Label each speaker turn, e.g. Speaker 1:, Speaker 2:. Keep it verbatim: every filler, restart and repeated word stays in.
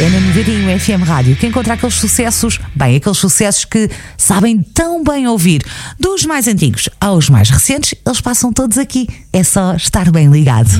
Speaker 1: É na noventa e um F M Rádio que encontra aqueles sucessos, bem, aqueles sucessos que sabem tão bem ouvir. Dos mais antigos aos mais recentes, eles passam todos aqui. É só estar bem ligado.